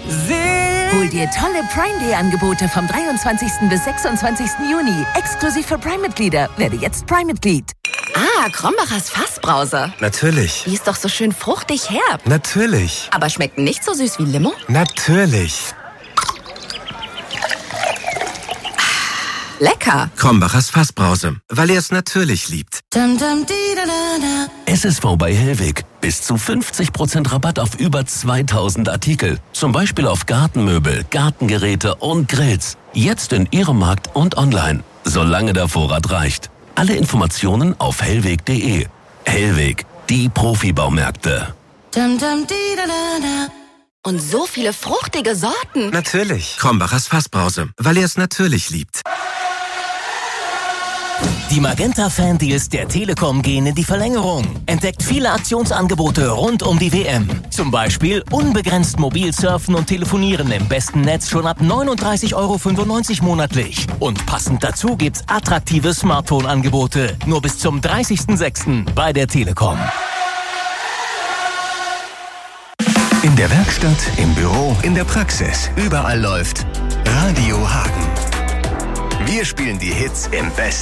Hol dir tolle Prime Day Angebote vom 23. bis 26. Juni. Exklusiv für Prime-Mitglieder. Werde jetzt Prime-Mitglied. Ah, Krombacher's Fassbrause. Natürlich. Die ist doch so schön fruchtig herb. Natürlich. Aber schmeckt nicht so süß wie Limo? Natürlich. Lecker. Krombacher's Fassbrause, weil er es natürlich liebt. SSV bei Hellweg. Bis zu 50% Rabatt auf über 2000 Artikel. Zum Beispiel auf Gartenmöbel, Gartengeräte und Grills. Jetzt in Ihrem Markt und online. Solange der Vorrat reicht. Alle Informationen auf hellweg.de. Hellweg, die Profibaumärkte. Und so viele fruchtige Sorten. Natürlich. Krombacher's Fassbrause, weil er es natürlich liebt. Die Magenta-Fan-Deals der Telekom gehen in die Verlängerung. Entdeckt viele Aktionsangebote rund um die WM. Zum Beispiel unbegrenzt mobil surfen und telefonieren im besten Netz schon ab 39,95 € monatlich. Und passend dazu gibt's attraktive Smartphone-Angebote. Nur bis zum 30.06. bei der Telekom. In der Werkstatt, im Büro, in der Praxis. Überall läuft Radio Hagen. Wir spielen die Hits im Besten.